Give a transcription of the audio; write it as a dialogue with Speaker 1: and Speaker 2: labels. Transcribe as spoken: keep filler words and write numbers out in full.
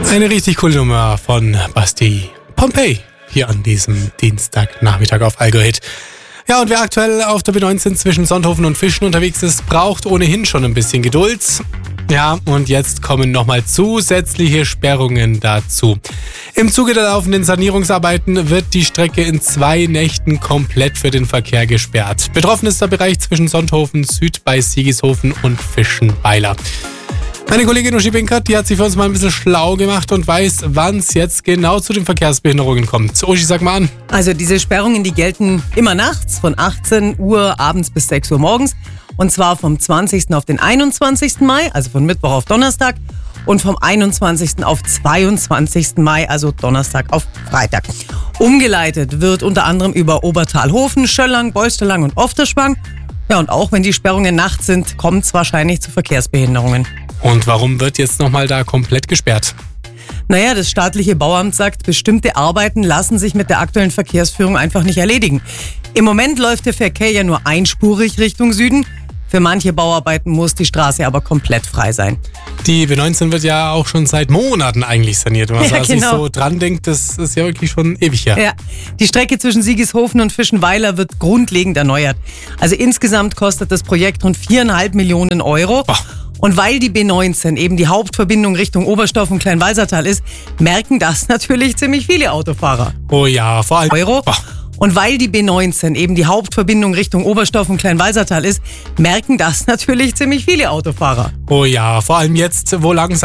Speaker 1: Eine richtig coole Nummer von Basti Pompeii hier an diesem Dienstagnachmittag auf Algohit. Ja, und wer aktuell auf der B neunzehn zwischen Sonthofen und Fischen unterwegs ist, braucht ohnehin schon ein bisschen Geduld. Ja, und jetzt kommen nochmal zusätzliche Sperrungen dazu. Im Zuge der laufenden Sanierungsarbeiten wird die Strecke in zwei Nächten komplett für den Verkehr gesperrt. Betroffen ist der Bereich zwischen Sonthofen Süd bei Siegishofen und Fischenweiler. Meine Kollegin Uschi Binkert, die hat sich für uns mal ein bisschen schlau gemacht und weiß, wann es jetzt genau zu den Verkehrsbehinderungen kommt. Uschi, sag mal an.
Speaker 2: Also diese Sperrungen, die gelten immer nachts von achtzehn Uhr abends bis sechs Uhr morgens. Und zwar vom zwanzigsten auf den einundzwanzigsten Mai, also von Mittwoch auf Donnerstag. Und vom einundzwanzigsten auf zweiundzwanzigsten Mai, also Donnerstag auf Freitag. Umgeleitet wird unter anderem über Obertalhofen, Schöllang, Bolsterlang und Ofterschwang. Ja, und auch wenn die Sperrungen nachts sind, kommt es wahrscheinlich zu Verkehrsbehinderungen.
Speaker 1: Und warum wird jetzt nochmal da komplett gesperrt?
Speaker 2: Naja, das staatliche Bauamt sagt, bestimmte Arbeiten lassen sich mit der aktuellen Verkehrsführung einfach nicht erledigen. Im Moment läuft der Verkehr ja nur einspurig Richtung Süden. Für manche Bauarbeiten muss die Straße aber komplett frei sein.
Speaker 1: Die B neunzehn wird ja auch schon seit Monaten eigentlich saniert. Wenn man
Speaker 2: Ja,
Speaker 1: sich
Speaker 2: genau.
Speaker 1: so dran denkt, das ist ja wirklich schon ewig her.
Speaker 2: Ja, die Strecke zwischen Siegishofen und Fischenweiler wird grundlegend erneuert. Also insgesamt kostet das Projekt rund viereinhalb Millionen Euro.
Speaker 1: Boah.
Speaker 2: Und weil die B neunzehn eben die Hauptverbindung Richtung Oberstdorf und Kleinwalsertal ist, merken das natürlich ziemlich viele Autofahrer.
Speaker 1: Oh ja, vor allem...
Speaker 2: Euro.
Speaker 1: Boah.
Speaker 2: Und weil die B neunzehn eben die Hauptverbindung Richtung Oberstdorf und Kleinwalsertal ist, merken das natürlich ziemlich viele Autofahrer.
Speaker 1: Oh ja, vor allem jetzt, wo langsam